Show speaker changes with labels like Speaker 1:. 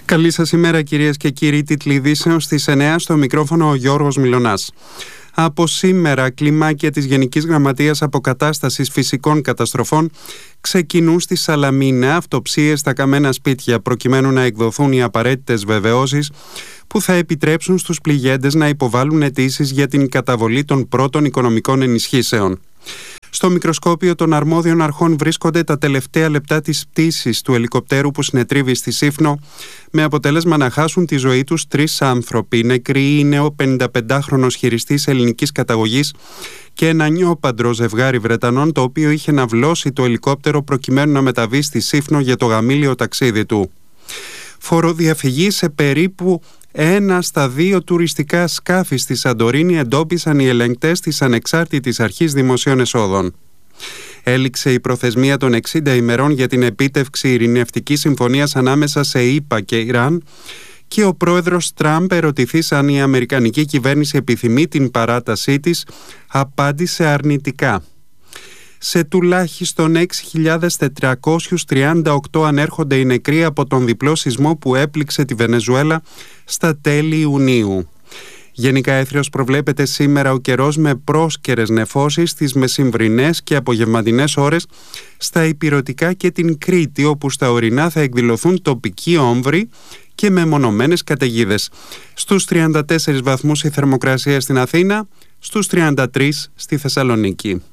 Speaker 1: Καλή σας ημέρα κυρίες και κύριοι, τίτλοι ειδήσεων στις 9, στο μικρόφωνο ο Γιώργος Μιλωνάς. Από σήμερα, κλιμάκια της Γενικής Γραμματείας Αποκατάστασης Φυσικών Καταστροφών ξεκινούν στη Σαλαμίνα αυτοψίες στα καμένα σπίτια, προκειμένου να εκδοθούν οι απαραίτητες βεβαιώσεις που θα επιτρέψουν στους πληγέντες να υποβάλουν αιτήσεις για την καταβολή των πρώτων οικονομικών ενισχύσεων. Στο μικροσκόπιο των αρμόδιων αρχών βρίσκονται τα τελευταία λεπτά της πτήσης του ελικοπτέρου που συνετρίβει στη Σύφνο, με αποτέλεσμα να χάσουν τη ζωή τους 3 άνθρωποι. Νεκροί είναι ο 55χρονος χειριστής ελληνικής καταγωγής και ένα νιόπαντρο ζευγάρι Βρετανών, το οποίο είχε ναυλώσει το ελικόπτερο προκειμένου να μεταβεί στη Σύφνο για το γαμήλιο ταξίδι του. Φοροδιαφυγή σε περίπου 1 στα 2 τουριστικά σκάφη στη Σαντορίνη εντόπισαν οι ελεγκτές της Ανεξάρτητης Αρχής Δημοσίων Εσόδων. Έληξε η προθεσμία των 60 ημερών για την επίτευξη ειρηνευτικής συμφωνίας ανάμεσα σε ΗΠΑ και Ιράν και ο πρόεδρος Τραμπ, ερωτηθείς αν η Αμερικανική κυβέρνηση επιθυμεί την παράτασή της, απάντησε αρνητικά. Σε τουλάχιστον 6.438 ανέρχονται οι νεκροί από τον διπλό σεισμό που έπληξε τη Βενεζουέλα στα τέλη Ιουνίου. Γενικά έθριος προβλέπεται σήμερα ο καιρός με πρόσκαιρες νεφώσεις στις μεσημβρινές και απογευματινές ώρες στα ηπειρωτικά και την Κρήτη, όπου στα ορεινά θα εκδηλωθούν τοπικοί όμβροι και μεμονωμένες καταιγίδες. Στους 34 βαθμούς η θερμοκρασία στην Αθήνα, στους 33 στη Θεσσαλονίκη.